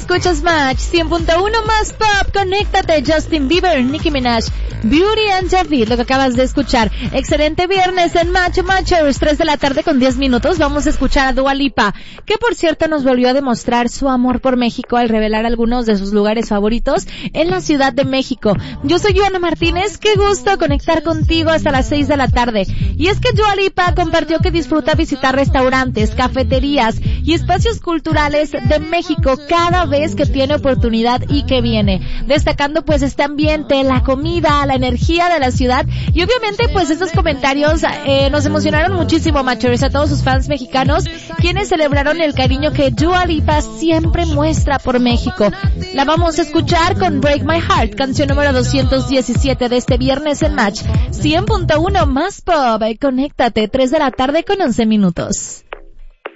escuchas Match 100.1 más pop. Conéctate, Justin Bieber, Nicki Minaj, Beauty and David, lo que acabas de escuchar. Excelente viernes en Matchers, 3 de la tarde con 10 minutos. Vamos a escuchar a Dua Lipa, que por cierto nos volvió a demostrar su amor por México al revelar algunos de sus lugares favoritos en la Ciudad de México. Yo soy Joana Martínez, qué gusto conectar contigo hasta las 6 de la tarde. Y es que Dua Lipa compartió que disfruta visitar restaurantes, cafeterías y espacios culturales de México cada vez que tiene oportunidad y que viene, destacando pues este ambiente, la comida, la energía de la ciudad y obviamente pues estos comentarios nos emocionaron muchísimo, Matchers, a todos sus fans mexicanos, quienes celebraron el cariño que Dua Lipa siempre muestra por México. La vamos a escuchar con Break My Heart, canción número 217 de este viernes en Match 100.1 más pop. Conéctate, 3 de la tarde con 11 minutos.